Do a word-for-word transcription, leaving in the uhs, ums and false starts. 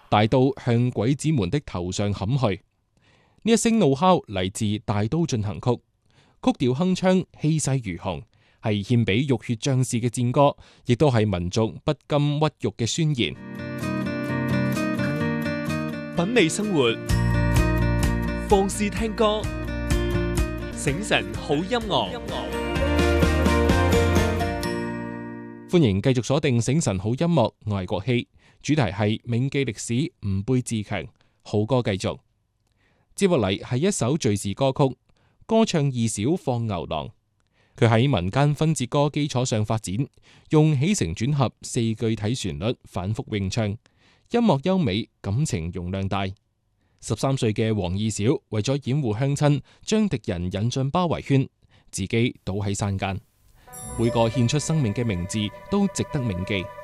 大刀向鬼子們的頭上砍去。呢一聲怒吼嚟自《大刀進行曲》，曲調鏗鏘，氣勢如虹，係獻俾浴血將士嘅戰歌，亦都係民族不甘屈辱嘅宣言。 品味生活，放肆聽歌，醒神好音樂。 歡迎繼續鎖定醒神好音樂，我係國希，主題係銘記歷史，吾輩自強。好歌繼續，接落嚟係一首敘事歌曲，歌唱二小放牛郎。佢喺民間分節歌基礎上發展，用起承轉合四句體旋律反覆詠唱，音樂優美，感情容量大。十三歲嘅黃二小為咗掩護鄉親，將敵人引進包圍圈，自己倒喺山間。每個獻出生命嘅名字都值得銘記。